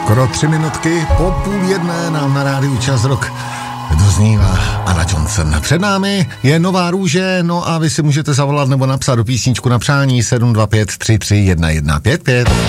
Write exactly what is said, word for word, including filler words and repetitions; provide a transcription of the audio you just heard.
Skoro tři minutky po půl jedné nám na rádiu Čas Rock doznívá Anna Johnson. Před námi je Nová růže, no a vy si můžete zavolat nebo napsat do písničku na přání sedm dva pět tři tři jedna jedna pět pět.